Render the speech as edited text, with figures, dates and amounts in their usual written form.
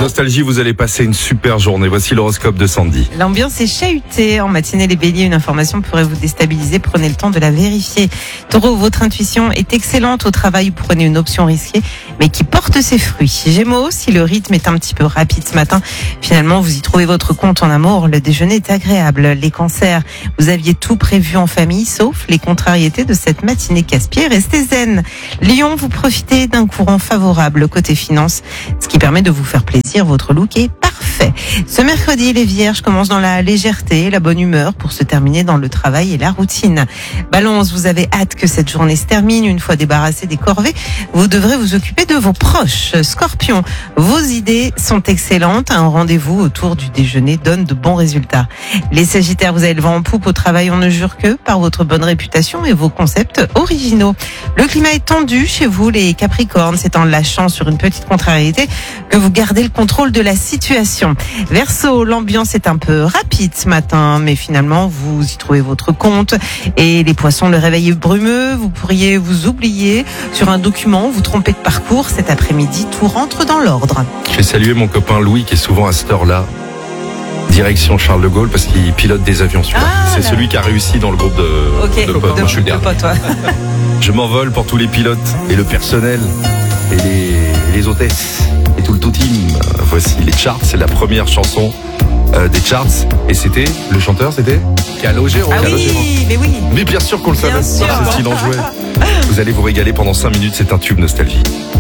Nostalgie, vous allez passer une super journée. Voici l'horoscope de Sandy. L'ambiance est chahutée. En matinée, les béliers, une information pourrait vous déstabiliser. Prenez le temps de la vérifier. Taureau, votre intuition est excellente. Au travail, vous prenez une option risquée, mais qui porte ses fruits. Gémeaux, si le rythme est un petit peu rapide ce matin, finalement, vous y trouvez votre compte en amour. Le déjeuner est agréable. Les cancers, vous aviez tout prévu en famille, sauf les contrariétés de cette matinée casse-pied. Restez zen. Lion, vous profitez d'un courant favorable côté finance, ce qui permet de vous faire plaisir. Votre look est parfait. Ce mercredi, les vierges commencent dans la légèreté, la bonne humeur pour se terminer dans le travail et la routine. Balance, vous avez hâte que cette journée se termine. Une fois débarrassé des corvées, vous devrez vous occuper de vos proches. Scorpion, vos idées sont excellentes. Un rendez-vous autour du déjeuner donne de bons résultats. Les sagittaires, vous avez le vent en poupe au travail. On ne jure que par votre bonne réputation et vos concepts originaux. Le climat est tendu chez vous, les capricornes. C'est en lâchant sur une petite contrariété que vous gardez le contrôle de la situation. Verseau, l'ambiance est un peu rapide ce matin, mais finalement vous y trouvez votre compte. Et les poissons, le réveil est brumeux. Vous pourriez vous oublier sur un document, vous tromper de parcours. Cet après-midi, tout rentre dans l'ordre. Je vais saluer mon copain Louis qui est souvent à cette heure-là. Direction Charles de Gaulle parce qu'il pilote des avions celui-là. C'est celui qui a réussi dans le groupe de potes. Moi, je suis le dernier. Je m'envole pour tous les pilotes et le personnel et les hôtesses et tout le team. Voici les charts, c'est la première chanson des charts. Et c'était, le chanteur c'était Calogero. Ah oui, mais oui. Mais bien sûr qu'on le savait, Bien sûr. c'est ce qu'il en jouait. Vous allez vous régaler pendant 5 minutes, c'est un tube nostalgie.